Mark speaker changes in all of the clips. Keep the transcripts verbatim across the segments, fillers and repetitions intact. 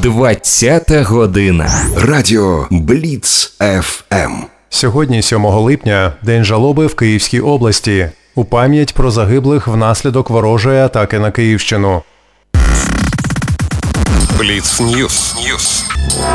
Speaker 1: двадцята година.
Speaker 2: Радіо Бліц еф ем.
Speaker 3: Сьогодні, сьомого липня, День жалоби в Київській області. У пам'ять про загиблих внаслідок ворожої атаки на Київщину.
Speaker 4: Бліц Ньюс. Ньюс.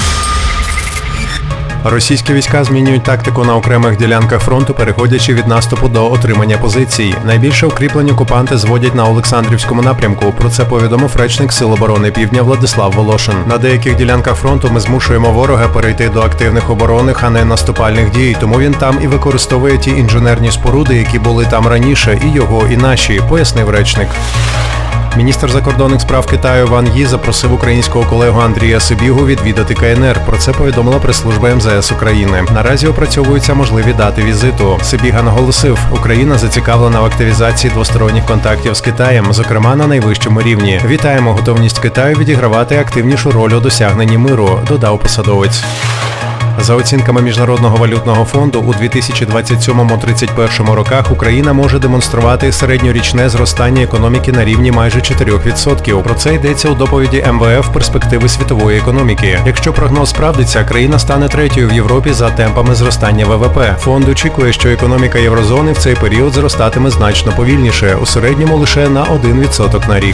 Speaker 3: Російські війська змінюють тактику на окремих ділянках фронту, переходячи від наступу до отримання позицій. Найбільше укріплень окупанти зводять на Олександрівському напрямку. Про це повідомив речник Сил оборони Півдня Владислав Волошин. На деяких ділянках фронту ми змушуємо ворога перейти до активних оборонних, а не наступальних дій. Тому він там і використовує ті інженерні споруди, які були там раніше, і його, і наші, пояснив речник. Міністр закордонних справ Китаю Ван Ї запросив українського колегу Андрія Сибігу відвідати ка ен ер. Про це повідомила прес-служба ем ze ес України. Наразі опрацьовуються можливі дати візиту. Сибіга наголосив, Україна зацікавлена в активізації двосторонніх контактів з Китаєм, зокрема на найвищому рівні. Вітаємо готовність Китаю відігравати активнішу роль у досягненні миру, додав посадовець. За оцінками Міжнародного валютного фонду, у дві тисячі двадцять сьомому - тридцять першому роках Україна може демонструвати середньорічне зростання економіки на рівні майже чотирьох відсотків. Про це йдеться у доповіді ем ве еф «Перспективи світової економіки». Якщо прогноз справдиться, країна стане третьою в Європі за темпами зростання ве ве пе. Фонд очікує, що економіка Єврозони в цей період зростатиме значно повільніше, у середньому лише на один відсоток на рік.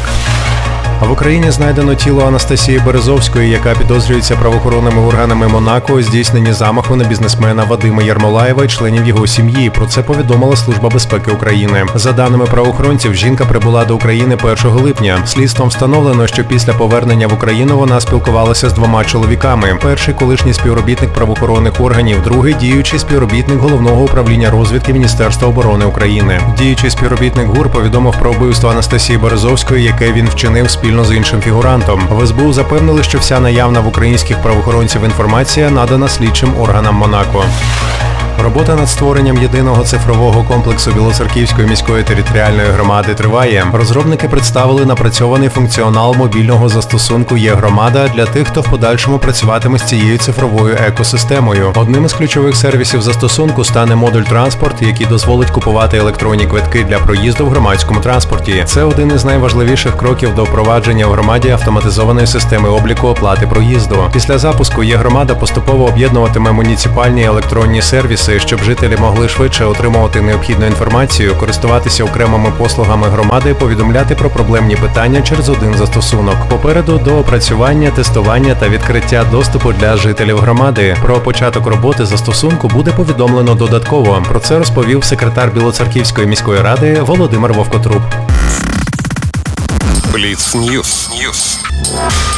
Speaker 3: В Україні знайдено тіло Анастасії Березовської, яка підозрюється правоохоронними органами Монако у здійсненні замаху на бізнесмена Вадима Ярмолаєва і членів його сім'ї. Про це повідомила Служба безпеки України. За даними правоохоронців, жінка прибула до України першого липня. Слідством встановлено, що після повернення в Україну вона спілкувалася з двома чоловіками. Перший – колишній співробітник правоохоронних органів, другий – діючий співробітник Головного управління розвідки Міністерства оборони України. Діючий співробітник ГУР повідомив про вбивство Анастасії Березовської, яке він вчинив спільно з іншим фігурантом. В ес бе у запевнили, що вся наявна в українських правоохоронців інформація надана слідчим органам Монако. Робота над створенням єдиного цифрового комплексу Білоцерківської міської територіальної громади триває. Розробники представили напрацьований функціонал мобільного застосунку «Є-громада» для тих, хто в подальшому працюватиме з цією цифровою екосистемою. Одним із ключових сервісів застосунку стане модуль «Транспорт», який дозволить купувати електронні квитки для проїзду в громадському транспорті. Це один із найважливіших кроків до впровадження в громаді автоматизованої системи обліку оплати проїзду. Після запуску «Є-громада» поступово об'єднуватиме муніципальні електронні сервіси, щоб жителі могли швидше отримувати необхідну інформацію, користуватися окремими послугами громади, повідомляти про проблемні питання через один застосунок. Попереду доопрацювання, тестування та відкриття доступу для жителів громади. Про початок роботи застосунку буде повідомлено додатково. Про це розповів секретар Білоцерківської міської ради Володимир Вовкотруб.
Speaker 4: Бліц Ньюс. Ньюс.